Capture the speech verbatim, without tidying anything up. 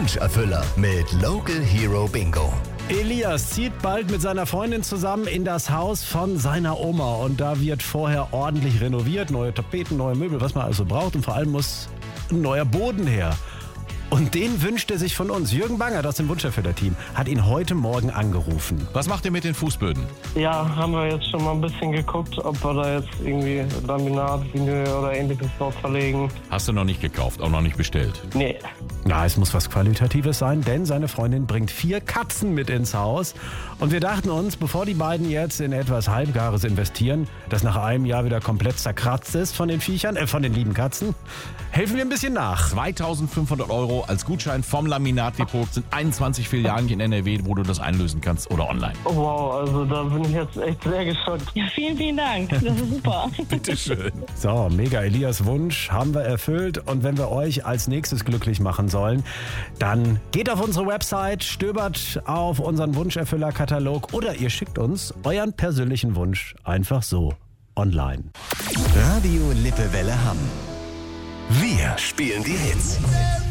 Wunscherfüller mit Local Hero Bingo. Elias zieht bald mit seiner Freundin zusammen in das Haus von seiner Oma. Und da wird vorher ordentlich renoviert. Neue Tapeten, neue Möbel, was man also braucht. Und vor allem muss ein neuer Boden her. Und den wünscht er sich von uns. Jürgen Bangert aus dem Wunscherfüller-Team hat ihn heute Morgen angerufen. Was macht ihr mit den Fußböden? Ja, haben wir jetzt schon mal ein bisschen geguckt, ob wir da jetzt irgendwie Laminat, Vinyl oder ähnliches drauf verlegen. Hast du noch nicht gekauft, auch noch nicht bestellt? Nee. Na, es muss was Qualitatives sein, denn seine Freundin bringt vier Katzen mit ins Haus. Und wir dachten uns, bevor die beiden jetzt in etwas Halbgares investieren, das nach einem Jahr wieder komplett zerkratzt ist von den Viechern, äh, von den lieben Katzen, helfen wir ein bisschen nach. zweitausendfünfhundert Euro als Gutschein vom Laminatdepot. Sind einundzwanzig Filialen in N R W, wo du das einlösen kannst oder online. Oh, wow, also da bin ich jetzt echt sehr geschockt. Ja, vielen, vielen Dank. Das ist super. Bitteschön. So, mega. Elias Wunsch haben wir erfüllt. Und wenn wir euch als nächstes glücklich machen sollen, dann geht auf unsere Website, stöbert auf unseren Wunscherfüller-Katalog oder ihr schickt uns euren persönlichen Wunsch einfach so online. Radio Lippewelle Hamm. Wir spielen die Hits.